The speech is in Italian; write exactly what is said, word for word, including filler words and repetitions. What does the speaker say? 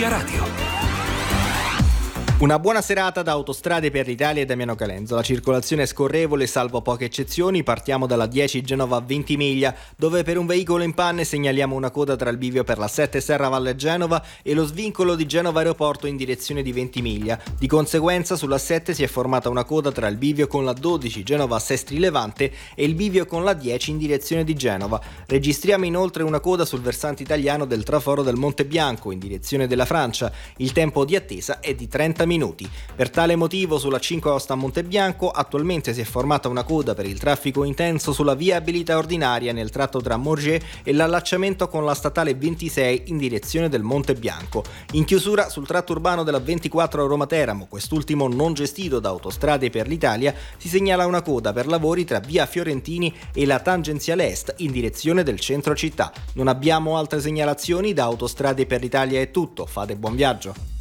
Energia Radio. Una buona serata da Autostrade per l'Italia e Damiano Calenzo. La circolazione è scorrevole salvo poche eccezioni. Partiamo dalla dieci Genova a Ventimiglia, dove per un veicolo in panne segnaliamo una coda tra il bivio per la sette Serravalle Genova e lo svincolo di Genova Aeroporto in direzione di Ventimiglia. Di conseguenza sulla sette si è formata una coda tra il bivio con la dodici Genova Sestri Levante e il bivio con la dieci in direzione di Genova. Registriamo inoltre una coda sul versante italiano del traforo del Monte Bianco in direzione della Francia. Il tempo di attesa è di trenta minuti. Per tale motivo sulla cinque Aosta a Montebianco attualmente si è formata una coda per il traffico intenso sulla viabilità ordinaria nel tratto tra Morges e l'allacciamento con la statale ventisei in direzione del Monte Bianco. In chiusura sul tratto urbano della ventiquattro a Roma Teramo, quest'ultimo non gestito da Autostrade per l'Italia, si segnala una coda per lavori tra via Fiorentini e la tangenziale est in direzione del centro città. Non abbiamo altre segnalazioni, da Autostrade per l'Italia è tutto, fate buon viaggio.